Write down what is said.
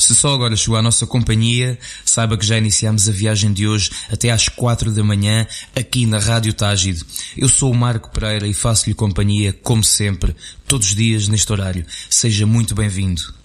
Se só agora chegou à nossa companhia, saiba que já iniciamos a viagem de hoje até às 4 da manhã aqui na Rádio Tágido. Eu sou o Marco Pereira e faço-lhe companhia, como sempre, todos os dias neste horário. Seja muito bem-vindo.